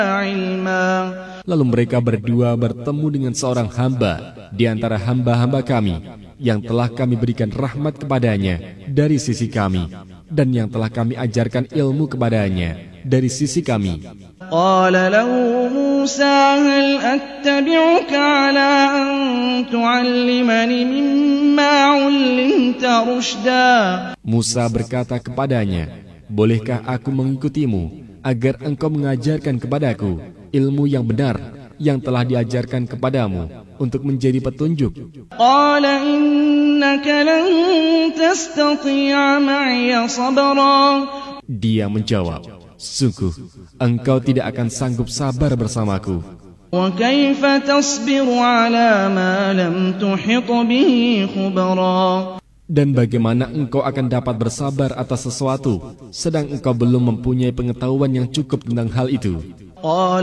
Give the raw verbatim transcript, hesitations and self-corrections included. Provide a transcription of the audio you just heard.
Lalu mereka berdua bertemu dengan seorang hamba di antara hamba-hamba kami yang telah kami berikan rahmat kepadanya dari sisi kami dan yang telah kami ajarkan ilmu kepadanya dari sisi kami. Qala lahu Musa hal attabi'uka ala an tu'allimani mimma 'ullimta rushda. Musa berkata kepadanya, bolehkah aku mengikutimu agar engkau mengajarkan kepadaku ilmu yang benar yang telah diajarkan kepadamu untuk menjadi petunjuk? Qala innaka lan tastati'a ma'iya sabra. Dia menjawab, sungguh engkau tidak akan sanggup sabar bersamaku. Wa kaifa tasbiru 'ala ma lam tuhit bihi khubra. Dan bagaimana engkau akan dapat bersabar atas sesuatu sedang engkau belum mempunyai pengetahuan yang cukup tentang hal itu?